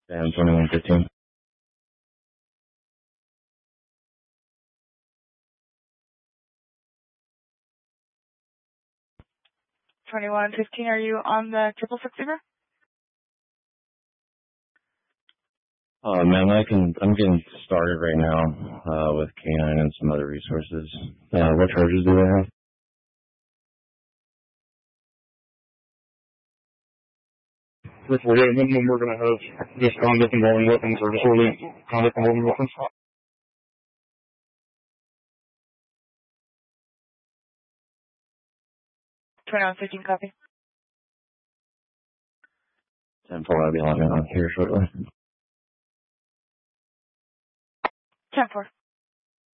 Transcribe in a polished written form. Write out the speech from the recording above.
Sam 2115. 2115, are you on the 666 Uber? Ma'am, I'm getting started right now, with K9 and some other resources. What charges do they have? With the minimum, we're going to have this conduct involving weapons or disorderly conduct involving weapons. 2115, copy. 10-4, I'll be logging on here shortly. 10-4.